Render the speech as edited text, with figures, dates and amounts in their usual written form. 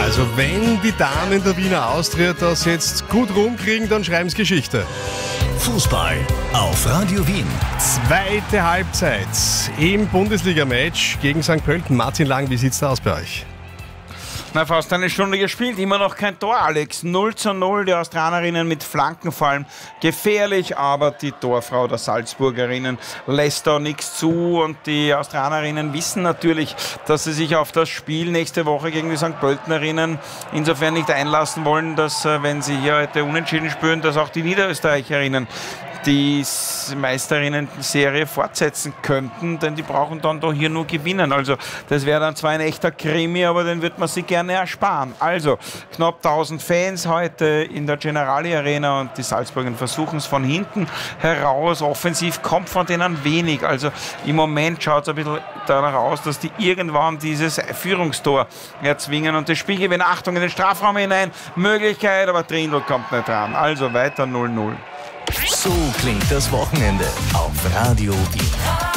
Also wenn die Damen der Wiener Austria das jetzt gut rumkriegen, dann schreiben sie Geschichte. Fußball auf Radio Wien. Zweite Halbzeit im Bundesliga-Match gegen St. Pölten. Martin Lang, wie sieht's da aus bei euch? Na, fast eine Stunde gespielt, immer noch kein Tor, Alex. 0:0, die Australierinnen mit Flanken vor allem gefährlich, aber die Torfrau der Salzburgerinnen lässt da nichts zu und die Australierinnen wissen natürlich, dass sie sich auf das Spiel nächste Woche gegen die St. Pöltenerinnen insofern nicht einlassen wollen, dass, wenn sie hier heute unentschieden spielen, dass auch die Niederösterreicherinnen die Meisterinnen-Serie fortsetzen könnten, denn die brauchen dann doch hier nur gewinnen. Also das wäre dann zwar ein echter Krimi, aber den wird man sich gerne ersparen. Also knapp 1000 Fans heute in der Generali Arena und die Salzburger versuchen es von hinten heraus. Offensiv kommt von denen wenig. Also im Moment schaut es ein bisschen danach aus, dass die irgendwann dieses Führungstor erzwingen und das Spiel gewinnt. Achtung in den Strafraum hinein. Möglichkeit, aber Trindl kommt nicht dran. Also weiter 0:0. So klingt das Wochenende auf Radio Wien.